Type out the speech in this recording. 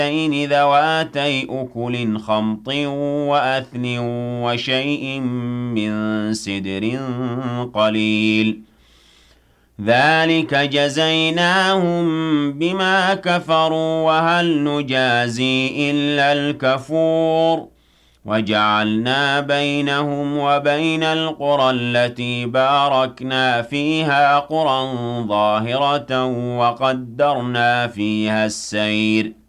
ذواتي أكل خمط وأثل وشيء من سدر قليل ذلك جزيناهم بما كفروا وهل نجازي إلا الكفور وجعلنا بينهم وبين القرى التي باركنا فيها قرى ظاهرة وقدرنا فيها السير